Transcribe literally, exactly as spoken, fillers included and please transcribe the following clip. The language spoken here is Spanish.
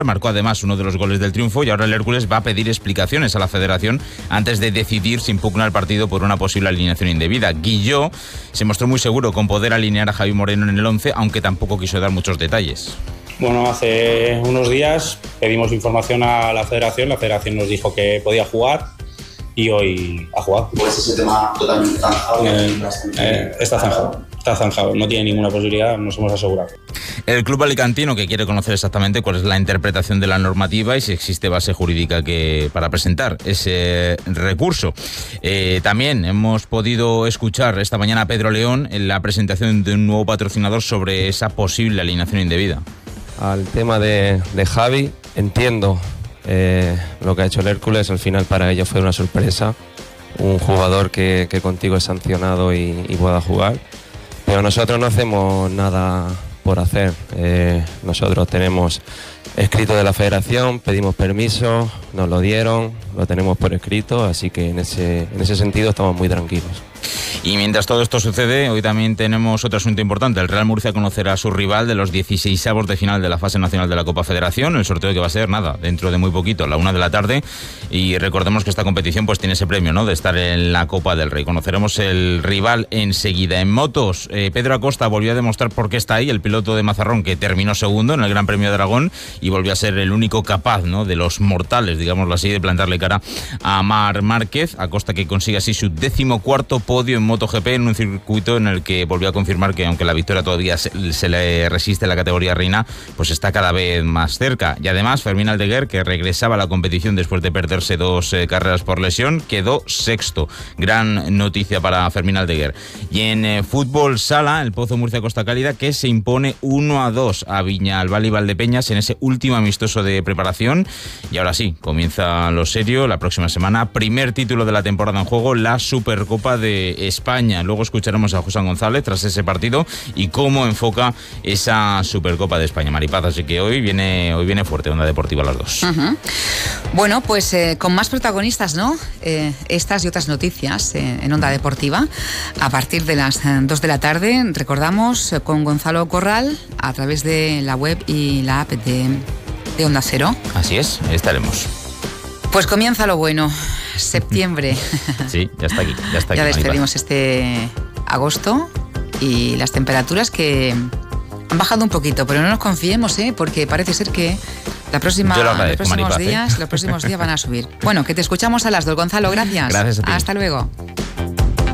Marcó además uno de los goles del triunfo y ahora el Hércules va a pedir explicaciones a la Federación antes de decidir si impugna el partido por una posible alineación indebida. Guilló se mostró muy seguro con poder alinear a Javi Moreno en el once, aunque tampoco quiso dar muchos detalles. Bueno, hace unos días pedimos información a la Federación, la Federación nos dijo que podía jugar y hoy ha jugado. ¿Pues ese tema totalmente zanjado? Eh, eh, está zanjado, está zanjado, no tiene ninguna posibilidad, nos hemos asegurado. El club alicantino, que quiere conocer exactamente cuál es la interpretación de la normativa y si existe base jurídica que para presentar ese recurso. Eh, también hemos podido escuchar esta mañana a Pedro León en la presentación de un nuevo patrocinador sobre esa posible alineación indebida. Al tema de, de Javi, entiendo eh, lo que ha hecho el Hércules, al final para ellos fue una sorpresa, un jugador que, que contigo es sancionado y, y pueda jugar, pero nosotros no hacemos nada por hacer. Eh, nosotros tenemos escrito de la Federación, pedimos permiso, nos lo dieron, lo tenemos por escrito, así que en ese, en ese sentido estamos muy tranquilos. Y mientras todo esto sucede, hoy también tenemos otro asunto importante. El Real Murcia conocerá a su rival de los dieciseisavos de final de la fase nacional de la Copa Federación. El sorteo que va a ser, nada, dentro de muy poquito, a la una de la tarde. Y recordemos que esta competición pues tiene ese premio, ¿no?, de estar en la Copa del Rey. Conoceremos el rival enseguida. En motos, eh, Pedro Acosta volvió a demostrar por qué está ahí, el piloto de Mazarrón, que terminó segundo en el Gran Premio de Aragón y volvió a ser el único capaz, ¿no?, de los mortales, digámoslo así, de plantarle cara a Marc Márquez. Acosta, que consigue así su decimocuarto podio en MotoGP, en un circuito en el que volvió a confirmar que aunque la victoria todavía se, se le resiste en la categoría reina, pues está cada vez más cerca. Y además Fermín Aldeguer, que regresaba a la competición después de perderse dos eh, carreras por lesión, quedó sexto. Gran noticia para Fermín Aldeguer. Y en eh, fútbol sala, el Pozo Murcia Costa Cálida, que se impone uno a dos a Viñalbal y Valdepeñas en ese último amistoso de preparación. Y ahora sí, comienza lo serio la próxima semana. Primer título de la temporada en juego, la Supercopa de España. Luego escucharemos a José González tras ese partido y cómo enfoca esa Supercopa de España, Maripaz. Así que hoy viene hoy viene fuerte Onda Deportiva a las dos. Uh-huh. Bueno, pues eh, con más protagonistas, ¿no? Eh, estas y otras noticias eh, en Onda Deportiva a partir de las eh, dos de la tarde. Recordamos eh, con Gonzalo Corral a través de la web y la app de, de Onda Cero. Así es, ahí estaremos. Pues comienza lo bueno, septiembre. Sí, ya está aquí, ya está aquí. Ya despedimos este agosto y las temperaturas que han bajado un poquito, pero no nos confiemos, ¿eh? Porque parece ser que la próxima, Yo lo agradezco, los próximos Maripaz, ¿eh? días, los próximos días van a subir. Bueno, que te escuchamos a las dos, Gonzalo, gracias. Gracias a ti. Hasta luego.